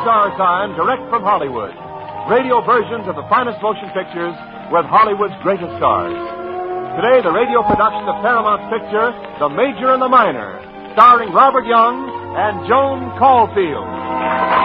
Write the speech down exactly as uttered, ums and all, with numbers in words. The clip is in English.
Star Time direct from Hollywood. Radio versions of the finest motion pictures with Hollywood's greatest stars. Today, the radio production of Paramount's picture, The Major and the Minor, starring Robert Young and Joan Caulfield.